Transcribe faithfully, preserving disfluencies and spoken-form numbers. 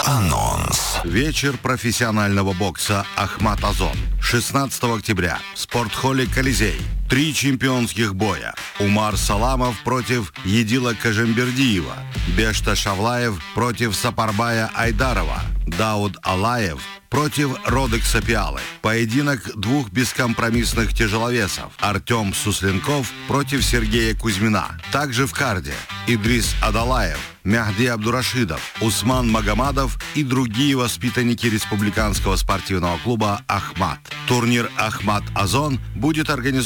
Анонс. Вечер профессионального бокса «Ахмат Озон». шестнадцатого октября. Спортхолле «Колизей». Три чемпионских боя. Умар Саламов против Едила Кажембердиева. Бешта Шавлаев против Сапарбая Айдарова. Дауд Алаев против Родекса Пиалы. Поединок двух бескомпромиссных тяжеловесов. Артем Сусленков против Сергея Кузьмина. Также в карде Идрис Адалаев, Мехди Абдурашидов, Усман Магомадов и другие воспитанники республиканского спортивного клуба «Ахмат». Турнир «Ахмат Озон» будет организован